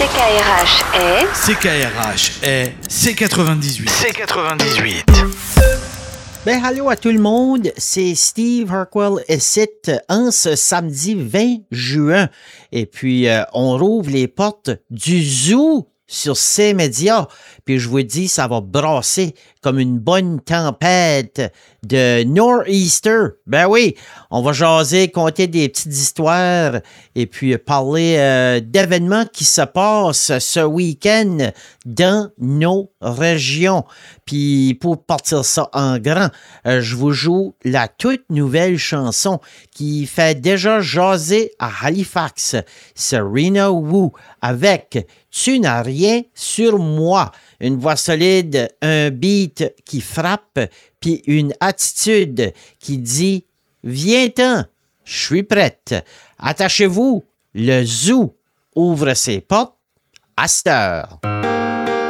CKRH est... CKRH est C98. C98. Ben, allô à tout le monde, c'est Steve Harquell ici en ce samedi 20 juin. Et puis, on rouvre les portes du zoo sur C-Média. Puis je vous dis, ça va brasser comme une bonne tempête de Nor'easter. Ben oui, on va jaser, conter des petites histoires et puis parler d'événements qui se passent ce week-end dans nos régions. Puis pour partir ça en grand, je vous joue la toute nouvelle chanson qui fait déjà jaser à Halifax, Serena Wu, avec « Tu n'as rien sur moi ». Une voix solide, un beat qui frappe, puis une attitude qui dit « Viens-t'en, je suis prête. Attachez-vous, le zoo ouvre ses portes à cette heure. »